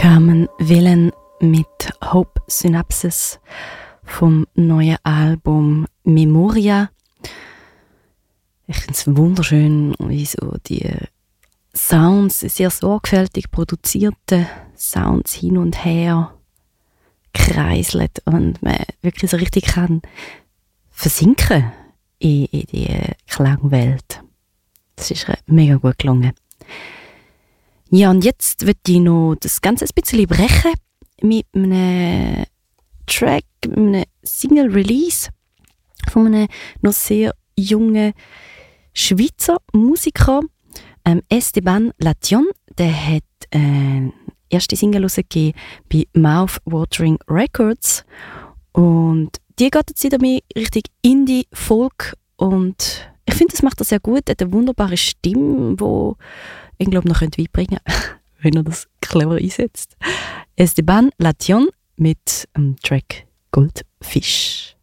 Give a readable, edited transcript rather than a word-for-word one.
Carmen Willen mit Hope Synapses vom neuen Album Memoria. Ich finde es wunderschön, wie so die Sounds, sehr sorgfältig produzierte Sounds hin und her kreiseln und man wirklich so richtig kann versinken in die Klangwelt. Das ist mega gut gelungen. Ja, und jetzt würde ich noch das Ganze ein bisschen brechen mit einem Track, mit einem Single-Release von einem noch sehr jungen Schweizer Musiker, Esteban Lation. Der hat erste Single rausgegeben bei Mouth-Watering Records und die geht jetzt wieder mehr richtig Indie-Folk und ich finde, das macht er sehr gut. Er hat eine wunderbare Stimme, die ich glaube noch weit bringen könnte, wenn er das clever einsetzt. Esteban Lation mit dem Track Goldfisch.